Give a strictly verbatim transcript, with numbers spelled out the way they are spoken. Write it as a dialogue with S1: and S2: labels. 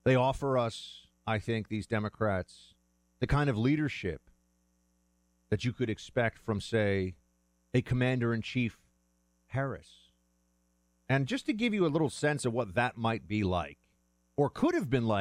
S1: They offer us, I think, these Democrats, the kind of leadership that you could expect from, say, a commander-in-chief Harris. And just to give you a little sense of what that might be like, or could have been like,